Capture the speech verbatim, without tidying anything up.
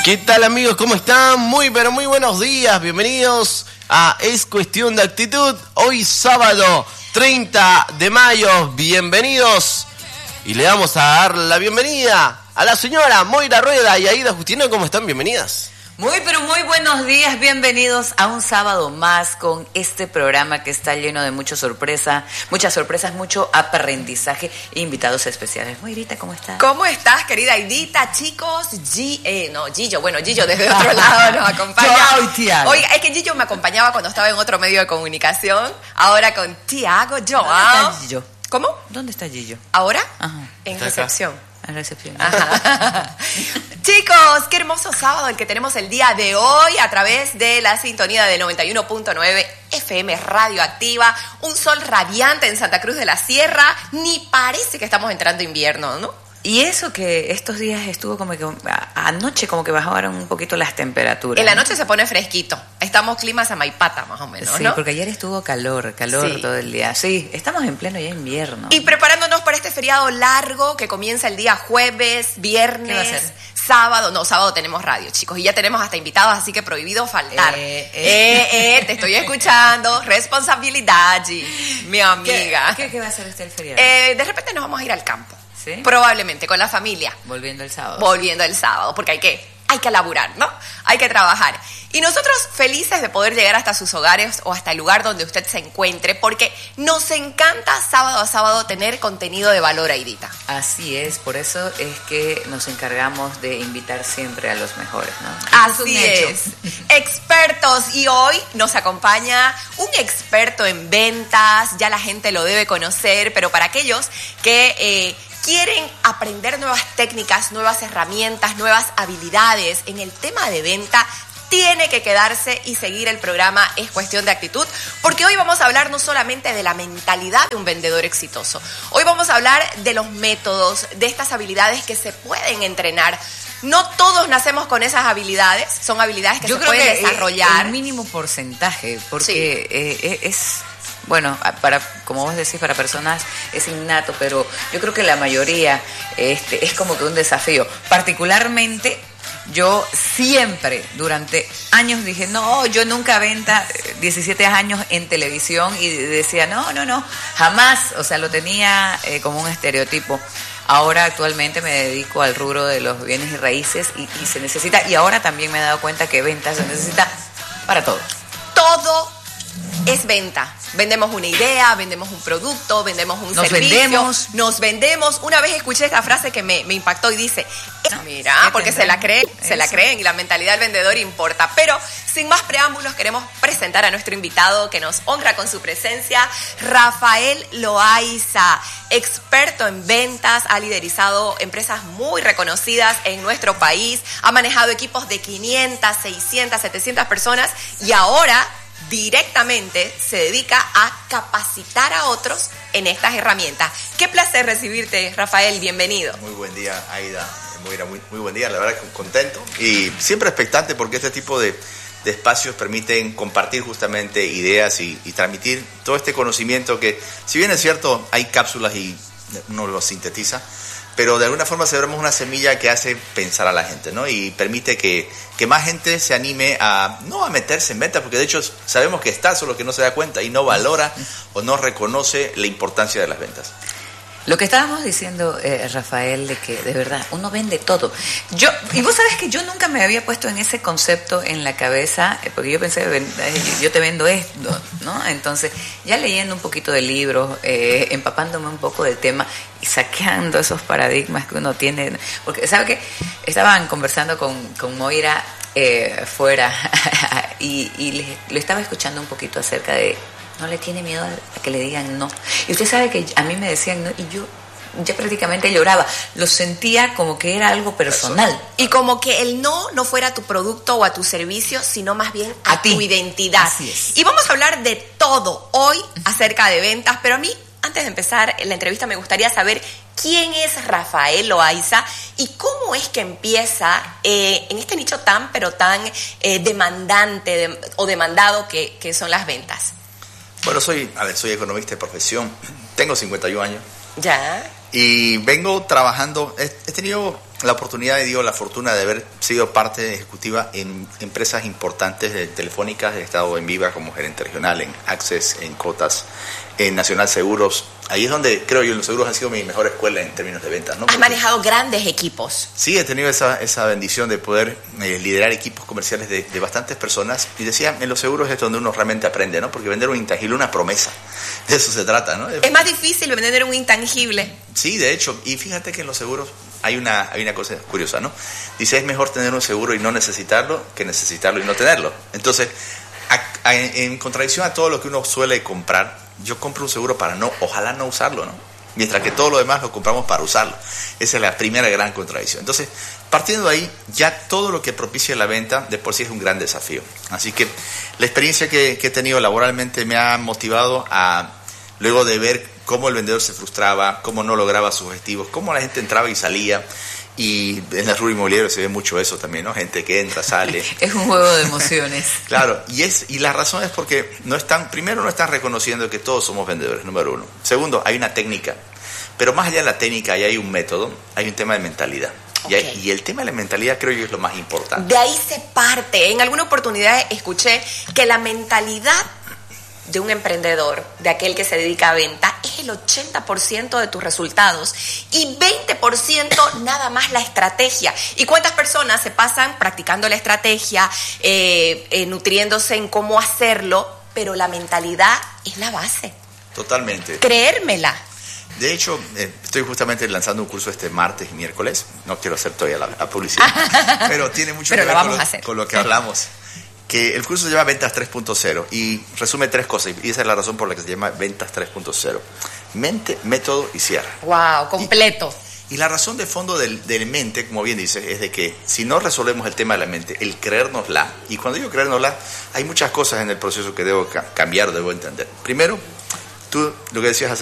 ¿Qué tal, amigos? ¿Cómo están? Muy pero muy buenos días. Bienvenidos a Es Cuestión de Actitud. Hoy sábado treinta de mayo. Bienvenidos. Y le vamos a dar la bienvenida a la señora Moira Rueda y Aida Justino. ¿Cómo están? Bienvenidas. Muy, pero muy buenos días, bienvenidos a un sábado más con este programa que está lleno de mucha sorpresa, muchas sorpresas, mucho aprendizaje e invitados especiales. Moirita, ¿cómo estás? ¿Cómo estás, querida Aidita? Chicos, G, eh, no, Gillo, bueno, Gillo desde otro lado nos acompaña. Yo, Tiago. Oiga, es que Gillo me acompañaba cuando estaba en otro medio de comunicación, ahora con Tiago, Joao. ¿Dónde está Gillo? ¿Cómo? ¿Dónde está Gillo? ¿Ahora? Ajá. En Está recepción. acá. En recepción. Ajá. Chicos, qué hermoso sábado el que tenemos el día de hoy a través de la sintonía de noventa y uno punto nueve F M Radioactiva. Un sol radiante en Santa Cruz de la Sierra. Ni parece que estamos entrando invierno, ¿no? Y eso que estos días estuvo como que a- anoche como que bajaron un poquito las temperaturas. En la noche se pone fresquito. Estamos clima Samaipata, más o menos, Sí, ¿no? porque ayer estuvo calor, calor Sí. todo el día. Sí, estamos en pleno ya invierno. Y preparándonos para este feriado largo que comienza el día jueves, viernes, ¿Qué va a ser? sábado. No, sábado tenemos radio, chicos. Y ya tenemos hasta invitados, así que prohibido faltar. Eh, Eh, eh. eh, te estoy escuchando. Responsabilidad, G, mi ¿Qué, amiga. ¿Qué, qué va a hacer usted el feriado? Eh, de repente nos vamos a ir al campo. ¿Sí? Probablemente, con la familia. Volviendo el sábado. Volviendo el sábado, porque hay que, hay que laburar, ¿no? Hay que trabajar. Y nosotros felices de poder llegar hasta sus hogares o hasta el lugar donde usted se encuentre, porque nos encanta sábado a sábado tener contenido de valor, Aidita. Así es, por eso es que nos encargamos de invitar siempre a los mejores, ¿no? Eso Así un hecho. es. Expertos. Y hoy nos acompaña un experto en ventas. Ya la gente lo debe conocer, pero para aquellos que eh, quieren aprender nuevas técnicas, nuevas herramientas, nuevas habilidades en el tema de venta, tiene que quedarse y seguir el programa Es Cuestión de Actitud, porque hoy vamos a hablar no solamente de la mentalidad de un vendedor exitoso, hoy vamos a hablar de los métodos, de estas habilidades que se pueden entrenar. No todos nacemos con esas habilidades, son habilidades que Yo se creo pueden que desarrollar. el mínimo porcentaje, porque Sí. eh, es, bueno, para, como vos decís, para personas es innato, pero yo creo que la mayoría este, es como que un desafío. Particularmente, yo siempre, durante años dije, no, yo nunca venta, diecisiete años en televisión, y decía, no, no, no, jamás, o sea, lo tenía eh, como un estereotipo. Ahora actualmente me dedico al rubro de los bienes y raíces y, y se necesita, y ahora también me he dado cuenta que venta se necesita para todo. Todo es venta. Vendemos una idea, vendemos un producto, vendemos un Nos servicio. vendemos. Nos vendemos. Una vez escuché esta frase que me, me impactó y dice, ¿Qué mira, porque se la tendrán? creen, se la Eso. creen y la mentalidad del vendedor importa. Pero sin más preámbulos queremos presentar a nuestro invitado que nos honra con su presencia, Rafael Loaiza, experto en ventas, ha liderizado empresas muy reconocidas en nuestro país, ha manejado equipos de quinientas, seiscientas, setecientas personas y ahora directamente se dedica a capacitar a otros en estas herramientas. Qué placer recibirte, Rafael, bienvenido. Muy buen día, Aida. Muy, muy, muy buen día, la verdad que contento y siempre expectante porque este tipo de, de espacios permiten compartir justamente ideas y, y transmitir todo este conocimiento que, si bien es cierto, hay cápsulas y uno lo sintetiza, pero de alguna forma sembramos una semilla que hace pensar a la gente, ¿no? Y permite que, que más gente se anime a, no a meterse en ventas, porque de hecho sabemos que está, solo que no se da cuenta y no valora o no reconoce la importancia de las ventas. Lo que estábamos diciendo, eh, Rafael, de que de verdad uno vende todo. Yo y vos sabés que yo nunca me había puesto en ese concepto en la cabeza, eh, porque yo pensé, ven, eh, yo te vendo esto, ¿no? Entonces, ya leyendo un poquito de libros, eh, empapándome un poco del tema y saqueando esos paradigmas que uno tiene, porque, ¿sabe qué? Estaban conversando con, con Moira eh, fuera y, y le, le estaba escuchando un poquito acerca de no le tiene miedo a que le digan no. Y usted sabe que a mí me decían no y yo ya prácticamente lloraba. Lo sentía como que era algo personal. Y como que el no no fuera a tu producto o a tu servicio, sino más bien a, A ti. tu identidad. Así es. Y vamos a hablar de todo hoy acerca de ventas, pero a mí, antes de empezar la entrevista, me gustaría saber quién es Rafael Loaiza y cómo es que empieza eh, en este nicho tan, pero tan eh, demandante de, o demandado que, que son las ventas. Bueno, soy, a ver, soy economista de profesión, tengo cincuenta y un años Ya. y vengo trabajando, he, he tenido la oportunidad y digo la fortuna de haber sido parte ejecutiva en empresas importantes de telefónicas. He estado en Viva como gerente regional, en Access, en Cotas, en Nacional Seguros. Ahí es donde creo yo los seguros han sido mi mejor escuela en términos de ventas, ¿no? Has manejado grandes equipos. Sí, he tenido esa, esa bendición de poder eh, liderar equipos comerciales de, de bastantes personas. Y decía, en los seguros es donde uno realmente aprende, ¿no? Porque vender un intangible, una promesa, de eso se trata, ¿no? Es más difícil vender un intangible. Sí, de hecho. Y fíjate que en los seguros hay una, hay una cosa curiosa, ¿no? Dice, es mejor tener un seguro y no necesitarlo que necesitarlo y no tenerlo. Entonces, a, a, en contradicción a todo lo que uno suele comprar, yo compro un seguro para no, ojalá no usarlo, ¿no? Mientras que todo lo demás lo compramos para usarlo. Esa es la primera gran contradicción. Entonces, partiendo de ahí, ya todo lo que propicia la venta de por sí es un gran desafío. Así que la experiencia que, que he tenido laboralmente me ha motivado a, luego de ver cómo el vendedor se frustraba, cómo no lograba sus objetivos, cómo la gente entraba y salía. Y en el rubro inmobiliario se ve mucho eso también, ¿no? Gente que entra, sale. Es un juego de emociones. Claro, y es y la razón es porque no están, primero no están reconociendo que todos somos vendedores, número uno. Segundo, hay una técnica, pero más allá de la técnica, ahí hay un método, hay un tema de mentalidad. Okay. Y, hay, y el tema de la mentalidad creo yo es lo más importante. De ahí se parte. En alguna oportunidad escuché que la mentalidad de un emprendedor, de aquel que se dedica a venta, es el ochenta por ciento de tus resultados y veinte por ciento nada más la estrategia. ¿Y cuántas personas se pasan practicando la estrategia, eh, eh, nutriéndose en cómo hacerlo, pero la mentalidad es la base? Totalmente. Creérmela. De hecho, eh, estoy justamente lanzando un curso este martes y miércoles. No quiero hacer todavía la, la publicidad, pero tiene mucho pero que ver vamos con, lo, a hacer. con lo que hablamos. Que el curso se llama Ventas tres punto cero y resume tres cosas, y esa es la razón por la que se llama Ventas tres punto cero. Mente, método y cierre. Wow, completo. Y, y la razón de fondo del, del mente, como bien dice, es de que si no resolvemos el tema de la mente, el creérnosla, y cuando digo creérnosla, hay muchas cosas en el proceso que debo ca- cambiar, debo entender. Primero, tú lo que decías hace